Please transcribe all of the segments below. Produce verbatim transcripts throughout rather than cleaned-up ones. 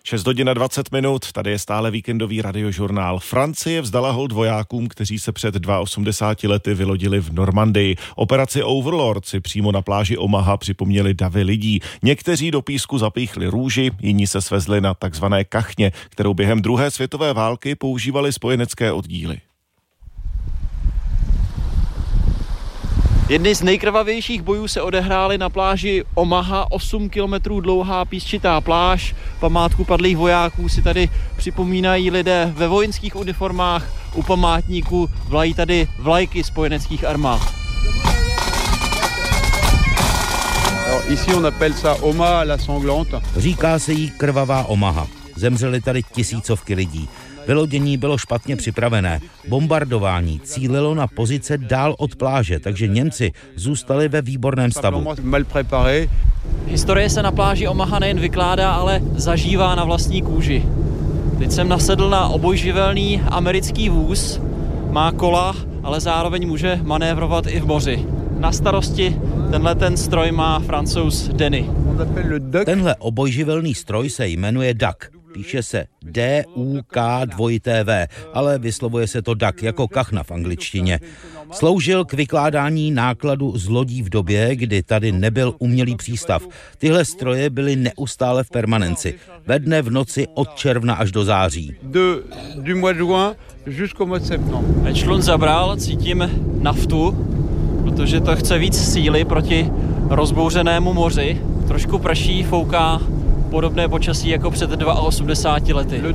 šest hodin a dvacet minut, tady je stále víkendový radiožurnál. Francie vzdala hold vojákům, kteři se před osmdesáti lety vylodili v Normandii. Operaci Overlord si přímo na pláži Omaha připomněli davy lidí. Někteří do písku zapíchli růži, jiní se svezli na takzvané kachně, kterou během druhé světové války používali spojenecké oddíly. Jedny z nejkrvavějších bojů se odehrály na pláži Omaha, osm kilometrů dlouhá písčitá pláž. Památku padlých vojáků si tady připomínají lidé ve vojenských uniformách. U památníku vlají tady vlajky spojeneckých armád. Ici on appelle ça Omaha la sanglante. Říká se jí krvavá Omaha. Zemřely tady tisícovky lidí. Vylodění bylo špatně připravené. Bombardování cílilo na pozice dál od pláže, takže Němci zůstali ve výborném stavu. Historie se na pláži Omaha nejen vykládá, ale zažívá na vlastní kůži. Teď jsem nasedl na obojživelný americký vůz. Má kola, ale zároveň může manévrovat i v moři. Na starosti tenhle ten stroj má Francouz Denny. Tenhle obojživelný stroj se jmenuje D A C. Píše se D U K dvojité V, ale vyslovuje se to D A C jako kachna v angličtině. Sloužil k vykládání nákladu z lodí v době, kdy tady nebyl umělý přístav. Tyhle stroje byly neustále v permanenci. Ve dne v noci od června až do září. Člun zabral, cítím naftu, protože to chce víc síly proti rozbouřenému moři. Trošku prší, fouká podobné počasí jako před osmdesáti dvěma lety.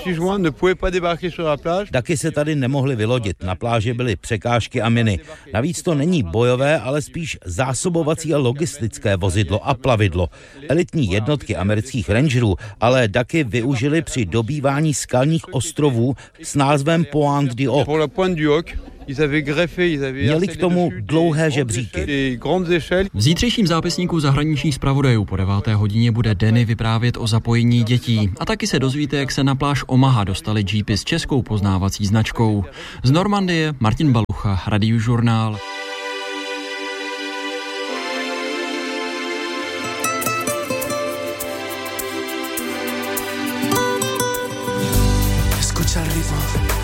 Daky se tady nemohly vylodit, na pláži byly překážky a miny. Navíc to není bojové, ale spíš zásobovací a logistické vozidlo a plavidlo. Elitní jednotky amerických rangerů ale Daky využili při dobývání skalních ostrovů s názvem Pointe du Hoc. Měli k tomu dlouhé žebříky. V zítřejším zápisníku zahraničních zpravodajů po deváté hodině bude Denny vyprávět o zapojení dětí. A taky se dozvíte, jak se na pláž Omaha dostali jeepy s českou poznávací značkou. Z Normandie Martin Balucha, Radiožurnál. Escucha el ritmo.